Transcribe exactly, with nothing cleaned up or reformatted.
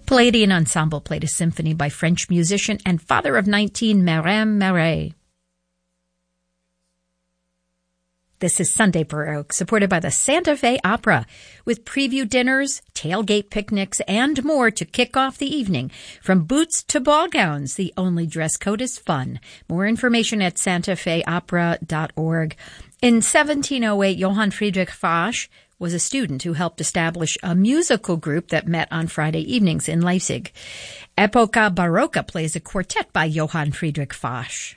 Palladian Ensemble played a symphony by French musician and father of nineteen, Merem Marais. This is Sunday Baroque, supported by the Santa Fe Opera, with preview dinners, tailgate picnics, and more to kick off the evening. From boots to ball gowns, the only dress code is fun. More information at santa fe opera dot org. In seventeen oh eight, Johann Friedrich Fasch was a student who helped establish a musical group that met on Friday evenings in Leipzig. Epoca Barocca plays a quartet by Johann Friedrich Fasch.